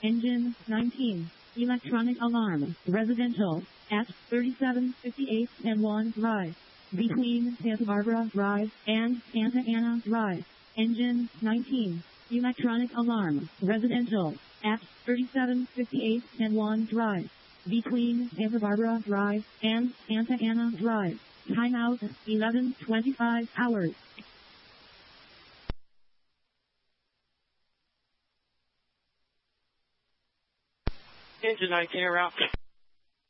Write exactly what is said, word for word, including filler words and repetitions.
Engine nineteen. Electronic alarm. Residential. At thirty-seven fifty-eight and one Drive. Between Santa Barbara Drive and Santa Ana Drive. Engine nineteen. Electronic alarm. Residential. At thirty-seven fifty-eight and one Drive. Between Santa Barbara Drive and Santa Ana Drive. Timeout eleven twenty-five hours. Engine nineteen, route.